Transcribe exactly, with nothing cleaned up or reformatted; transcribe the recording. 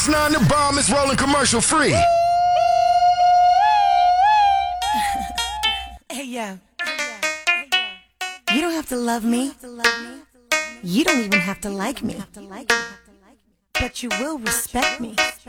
Nine, the bomb is rolling commercial free. Hey, yo. You don't have to love me. You don't even have to like me. But you will respect me.